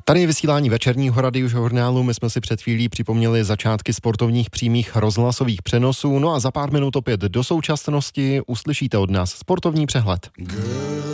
Tady je vysílání večerního radiožurnálu. My jsme si před chvílí připomněli začátky sportovních přímých rozhlasových přenosů. No a za pár minut opět do současnosti uslyšíte od nás sportovní přehled.